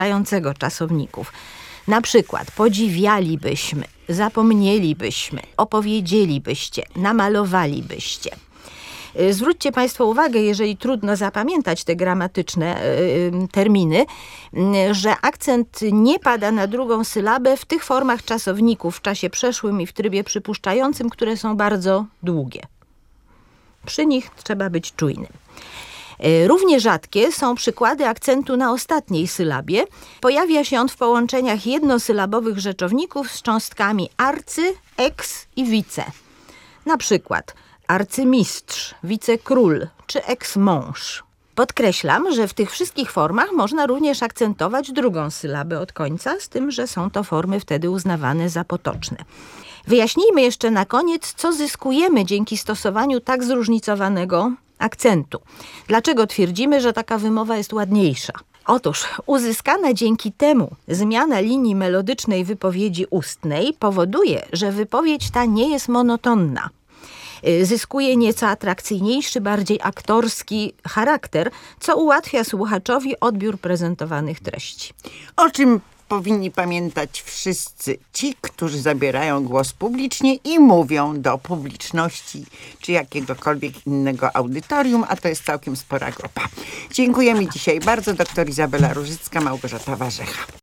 przypuszczającego czasowników. Na przykład podziwialibyśmy, zapomnielibyśmy, opowiedzielibyście, namalowalibyście. Zwróćcie Państwo uwagę, jeżeli trudno zapamiętać te gramatyczne terminy, że akcent nie pada na drugą sylabę w tych formach czasowników w czasie przeszłym i w trybie przypuszczającym, które są bardzo długie. Przy nich trzeba być czujnym. Równie rzadkie są przykłady akcentu na ostatniej sylabie. Pojawia się on w połączeniach jednosylabowych rzeczowników z cząstkami arcy, ex i vice. Na przykład arcymistrz, wicekról czy ex-mąż. Podkreślam, że w tych wszystkich formach można również akcentować drugą sylabę od końca, z tym, że są to formy wtedy uznawane za potoczne. Wyjaśnijmy jeszcze na koniec, co zyskujemy dzięki stosowaniu tak zróżnicowanego akcentu. Dlaczego twierdzimy, że taka wymowa jest ładniejsza? Otóż uzyskana dzięki temu zmiana linii melodycznej wypowiedzi ustnej powoduje, że wypowiedź ta nie jest monotonna. Zyskuje nieco atrakcyjniejszy, bardziej aktorski charakter, co ułatwia słuchaczowi odbiór prezentowanych treści. O czym powinni pamiętać wszyscy ci, którzy zabierają głos publicznie i mówią do publiczności czy jakiegokolwiek innego audytorium, a to jest całkiem spora grupa. Dziękujemy dzisiaj bardzo. Dr Izabela Różycka, Małgorzata Warzecha.